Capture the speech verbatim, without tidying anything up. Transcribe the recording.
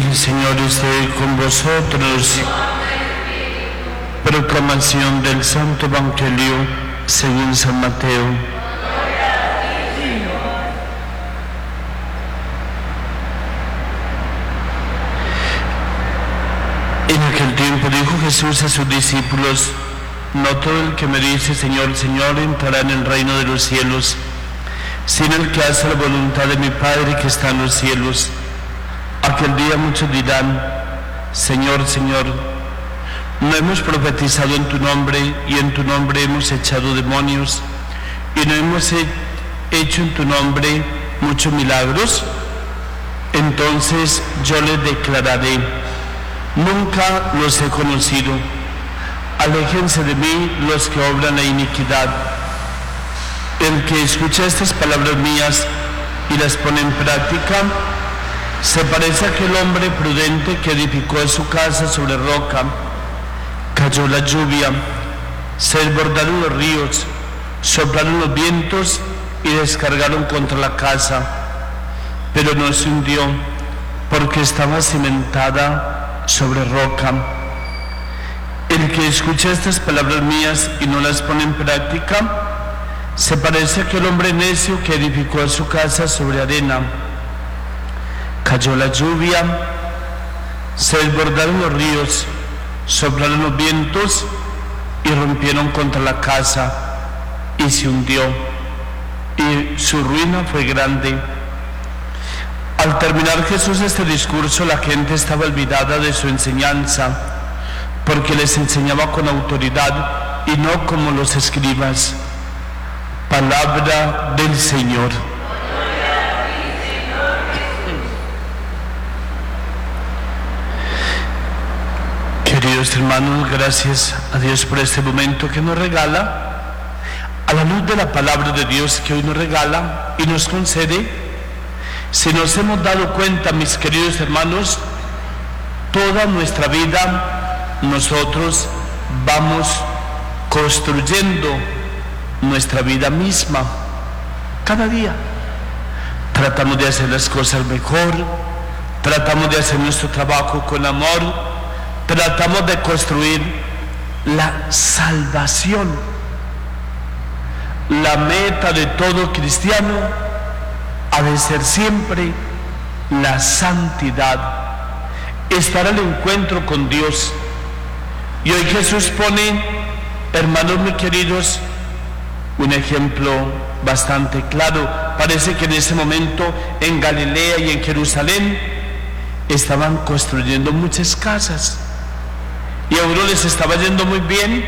El Señor esté con vosotros. Proclamación del Santo Evangelio según San Mateo. En aquel tiempo dijo Jesús a sus discípulos: no todo el que me dice Señor, Señor entrará en el reino de los cielos, sino el que hace la voluntad de mi Padre que está en los cielos. Aquel día muchos dirán: Señor, Señor, ¿no hemos profetizado en tu nombre y en tu nombre hemos echado demonios y no hemos hecho en tu nombre muchos milagros? Entonces yo les declararé: nunca los he conocido. Aléjense de mí los que obran la iniquidad. El que escucha estas palabras mías y las pone en práctica se parece a aquel hombre prudente que edificó su casa sobre roca. Cayó la lluvia, se desbordaron los ríos, soplaron los vientos y descargaron contra la casa, pero no se hundió porque estaba cimentada sobre roca. El que escucha estas palabras mías y no las pone en práctica se parece a aquel hombre necio que edificó su casa sobre arena. Cayó la lluvia, se desbordaron los ríos, soplaron los vientos y rompieron contra la casa y se hundió, y su ruina fue grande. Al terminar Jesús este discurso, la gente estaba olvidada de su enseñanza, porque les enseñaba con autoridad y no como los escribas. Palabra del Señor. Queridos hermanos, gracias a Dios por este momento que nos regala, a la luz de la palabra de Dios que hoy nos regala y nos concede. Si nos hemos dado cuenta, mis queridos hermanos, toda nuestra vida nosotros vamos construyendo nuestra vida misma. Cada día tratamos de hacer las cosas mejor, tratamos de hacer nuestro trabajo con amor, tratamos de construir la salvación. La meta de todo cristiano ha de ser siempre la santidad, estar al encuentro con Dios. Y hoy Jesús pone, hermanos muy queridos, un ejemplo bastante claro. Parece que en ese momento en Galilea y en Jerusalén estaban construyendo muchas casas y a uno les estaba yendo muy bien